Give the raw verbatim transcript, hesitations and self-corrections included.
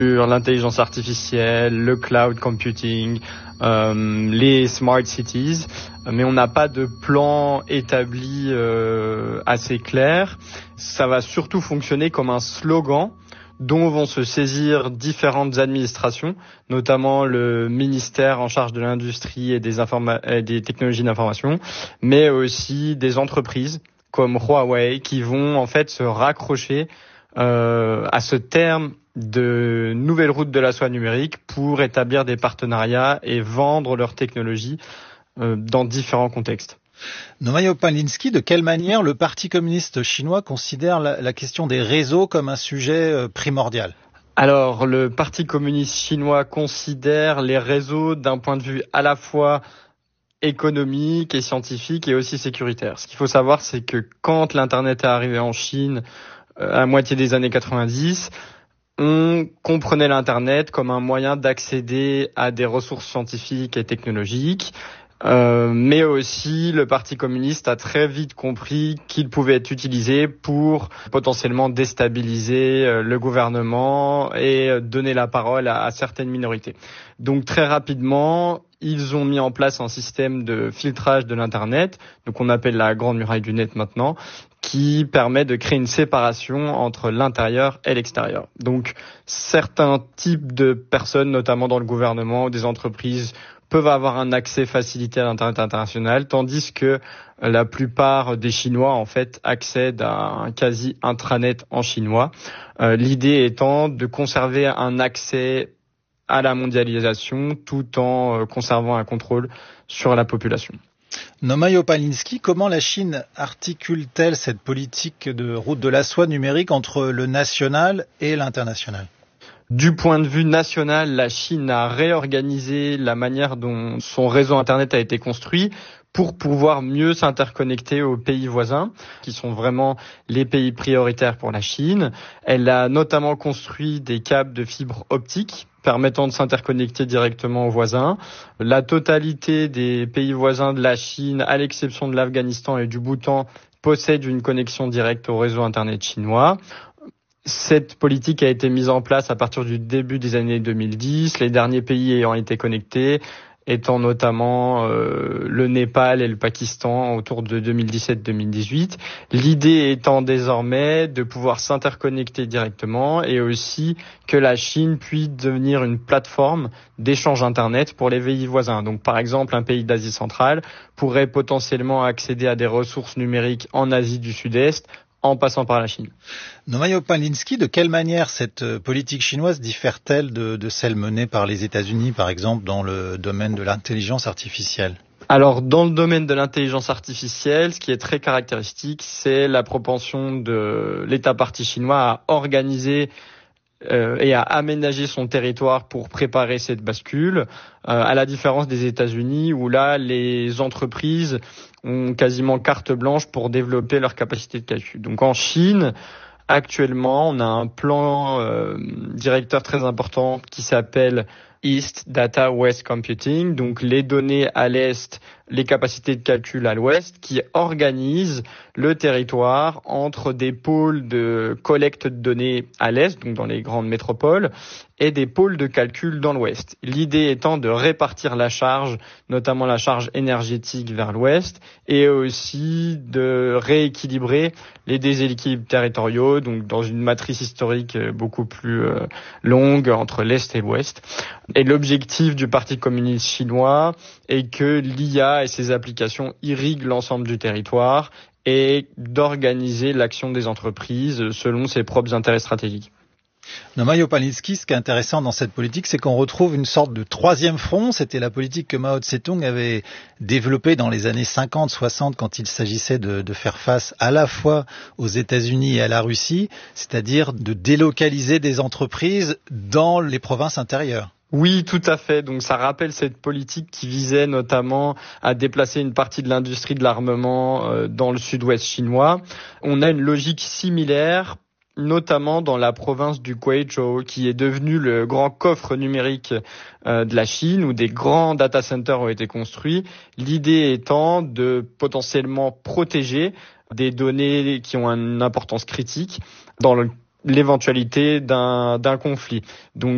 l'intelligence artificielle, le cloud computing, euh, les smart cities, mais on n'a pas de plan établi euh, assez clair. Ça va surtout fonctionner comme un slogan dont vont se saisir différentes administrations, notamment le ministère en charge de l'industrie et des, informa- et des technologies d'information, mais aussi des entreprises comme Huawei qui vont en fait se raccrocher euh, à ce terme de nouvelles routes de la soie numérique pour établir des partenariats et vendre leurs technologies euh, dans différents contextes. Nomayo Palinski, de quelle manière le Parti communiste chinois considère la, la question des réseaux comme un sujet euh, primordial ? Alors, le Parti communiste chinois considère les réseaux d'un point de vue à la fois économique et scientifique et aussi sécuritaire. Ce qu'il faut savoir, c'est que quand l'Internet est arrivé en Chine euh, à la moitié des années quatre-vingt-dix, on comprenait l'Internet comme un moyen d'accéder à des ressources scientifiques et technologiques, euh, mais aussi le Parti communiste a très vite compris qu'il pouvait être utilisé pour potentiellement déstabiliser euh, le gouvernement et donner la parole à, à certaines minorités. Donc très rapidement, ils ont mis en place un système de filtrage de l'Internet, donc on appelle la grande muraille du net maintenant, qui permet de créer une séparation entre l'intérieur et l'extérieur. Donc, certains types de personnes, notamment dans le gouvernement ou des entreprises, peuvent avoir un accès facilité à l'Internet international, tandis que la plupart des Chinois, en fait, accèdent à un quasi intranet en chinois. Euh, l'idée étant de conserver un accès à la mondialisation tout en conservant un contrôle sur la population. Nomayo Palinski, comment la Chine articule-t-elle cette politique de route de la soie numérique entre le national et l'international ? Du point de vue national, la Chine a réorganisé la manière dont son réseau Internet a été construit pour pouvoir mieux s'interconnecter aux pays voisins, qui sont vraiment les pays prioritaires pour la Chine. Elle a notamment construit des câbles de fibre optique permettant de s'interconnecter directement aux voisins. La totalité des pays voisins de la Chine, à l'exception de l'Afghanistan et du Bhoutan, possèdent une connexion directe au réseau Internet chinois. Cette politique a été mise en place à partir du début des années deux mille dix, les derniers pays ayant été connectés étant notamment euh, le Népal et le Pakistan autour de deux mille dix-sept deux mille dix-huit. L'idée étant désormais de pouvoir s'interconnecter directement et aussi que la Chine puisse devenir une plateforme d'échange Internet pour les pays voisins. Donc par exemple, un pays d'Asie centrale pourrait potentiellement accéder à des ressources numériques en Asie du Sud-Est en passant par la Chine. Nomayo Palinski, de quelle manière cette politique chinoise diffère-t-elle de, de celle menée par les États-Unis, par exemple, dans le domaine de l'intelligence artificielle ? Alors, dans le domaine de l'intelligence artificielle, ce qui est très caractéristique, c'est la propension de l'État parti chinois à organiser euh, et à aménager son territoire pour préparer cette bascule, euh, à la différence des États-Unis où là, les entreprises ont quasiment carte blanche pour développer leur capacité de calcul. Donc en Chine, actuellement, on a un plan euh, directeur très important qui s'appelle East Data West Computing, donc les données à l'Est, les capacités de calcul à l'Ouest, qui organise le territoire entre des pôles de collecte de données à l'Est, donc dans les grandes métropoles, et des pôles de calcul dans l'Ouest. L'idée étant de répartir la charge, notamment la charge énergétique vers l'Ouest, et aussi de rééquilibrer les déséquilibres territoriaux, donc dans une matrice historique beaucoup plus euh, longue entre l'Est et l'Ouest. Et l'objectif du Parti communiste chinois est que l'I A et ses applications irriguent l'ensemble du territoire et d'organiser l'action des entreprises selon ses propres intérêts stratégiques. Nomayo Palinski, ce qui est intéressant dans cette politique, c'est qu'on retrouve une sorte de troisième front. C'était la politique que Mao Tse-tung avait développée dans les années cinquante soixante quand il s'agissait de, de faire face à la fois aux États-Unis et à la Russie, c'est-à-dire de délocaliser des entreprises dans les provinces intérieures. Oui, tout à fait. Donc ça rappelle cette politique qui visait notamment à déplacer une partie de l'industrie de l'armement euh, dans le sud-ouest chinois. On a une logique similaire, notamment dans la province du Guizhou, qui est devenu le grand coffre numérique euh, de la Chine, où des grands data centers ont été construits. L'idée étant de potentiellement protéger des données qui ont une importance critique dans le, l'éventualité d'un, d'un conflit. Donc